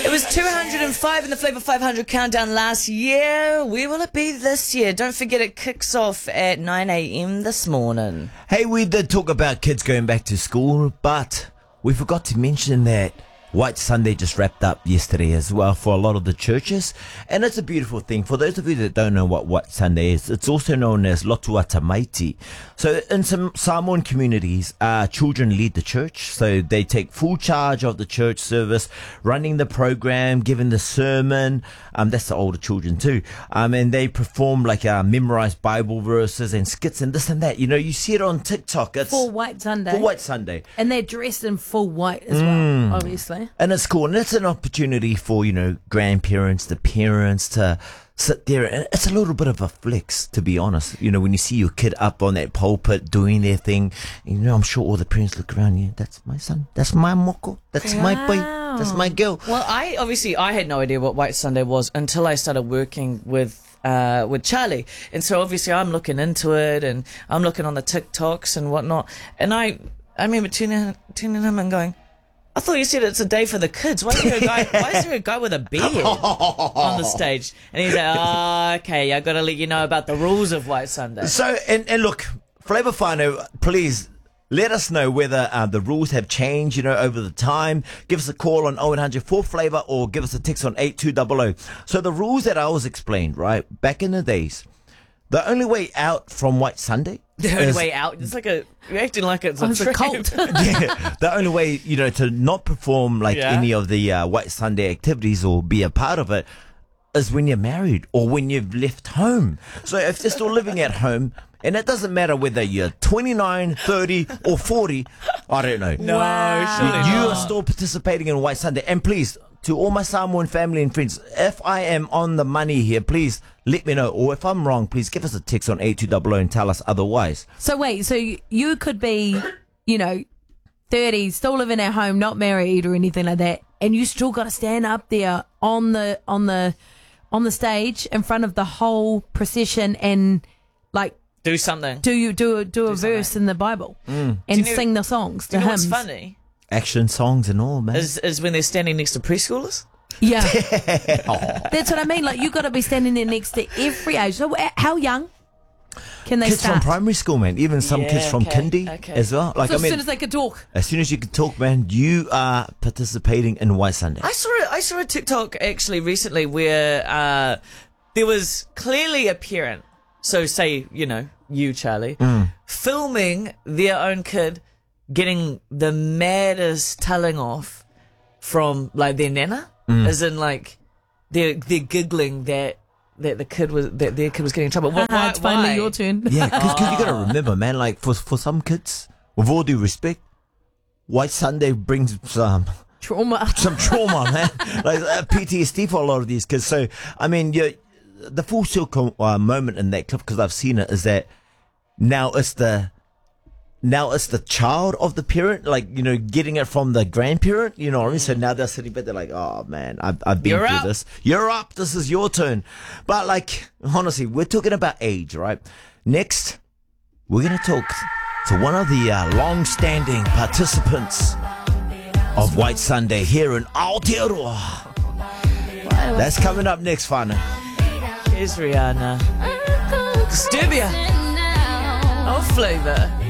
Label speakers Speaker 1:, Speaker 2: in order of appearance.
Speaker 1: It was 205 in the Flavour 500 countdown last year. Where will it be this year? Don't forget it kicks off at 9 a.m. this morning.
Speaker 2: Hey, we did talk about kids going back to school, but we forgot to mention that White Sunday just wrapped up yesterday as well for a lot of the churches, and it's a beautiful thing. For those of you that don't know what White Sunday is, it's also known as Lotua Tamaiti. So in some Samoan communities, children lead the church, so they take full charge of the church service, running the program, giving the sermon. That's the older children too, and they perform like memorized Bible verses and skits and this and that. You know, you see it on TikTok. It's
Speaker 3: For White Sunday.
Speaker 2: For White Sunday.
Speaker 3: And they're dressed in full white as well, obviously.
Speaker 2: And it's cool, and it's an opportunity for, you know, grandparents, the parents to sit there, and it's a little bit of a flex, to be honest. You know, when you see your kid up on that pulpit doing their thing, you know, I'm sure all the parents look around, yeah, that's my son, that's my moko, that's my boy, that's my girl.
Speaker 1: Well, I had no idea what White Sunday was until I started working with Charlie, and so obviously I'm looking into it, and I'm looking on the TikToks and whatnot, and I remember tuning him and going, I thought you said it's a day for the kids. Why is there a guy with a beard on the stage? And he's like, oh, okay, I got to let you know about the rules of White Sunday.
Speaker 2: So, and look, Flavour Whānau, please let us know whether the rules have changed, you know, over the time. Give us a call on 0800 4Flavour or give us a text on 8200. So the rules that I was explained, right, back in the days, the only way out from White Sunday.
Speaker 1: The only way out? It's like you're acting like it's a
Speaker 3: cult.
Speaker 2: Yeah, the only way, you know, to not perform like any of the White Sunday activities or be a part of it is when you're married or when you've left home. So if you're still living at home, and it doesn't matter whether you're 29, 30 or 40, I don't know.
Speaker 1: No,
Speaker 2: You are still participating in White Sunday. And please, to all my Samoan family and friends, if I am on the money here, please let me know. Or if I'm wrong, please give us a text on 8200 and tell us otherwise.
Speaker 3: So wait, so you could be, you know, 30, still living at home, not married or anything like that, and you still got to stand up there on the stage in front of the whole procession and like
Speaker 1: do something.
Speaker 3: Do a verse in the Bible and sing the songs, the
Speaker 1: you know
Speaker 3: hymns.
Speaker 1: what's funny?
Speaker 2: Action songs and all, man.
Speaker 1: Is when they're standing next to preschoolers.
Speaker 3: Yeah. That's what I mean. Like, you got to be standing there next to every age. So how young can they
Speaker 2: kids
Speaker 3: start?
Speaker 2: from primary school, man. Even some kids from kindy as well. Like,
Speaker 3: so as soon as they could talk.
Speaker 2: As soon as you can talk, man, you are participating in White Sunday.
Speaker 1: I saw a TikTok actually recently where there was clearly a parent, so say, you know, you, Charlie, filming their own kid getting the maddest telling off from like their nana, as in like they're giggling that their kid was getting in trouble.
Speaker 3: It's finally your turn.
Speaker 2: Yeah, because you got to remember, man. Like for some kids, with all due respect, White Sunday brings some trauma, man. Like PTSD for a lot of these kids. So I mean, the full circle moment in that clip, because I've seen it, is that now it's the child of the parent, like, you know, getting it from the grandparent, you know what I mean? So now they're sitting back, they're like, oh man, I've been through this. You're up. This is your turn. But like, honestly, we're talking about age, right? Next, we're going to talk to one of the long-standing participants of White Sunday here in Aotearoa. That's coming up next, Whānau.
Speaker 1: Here's Rihanna. Disturbia. Oh, Flavour.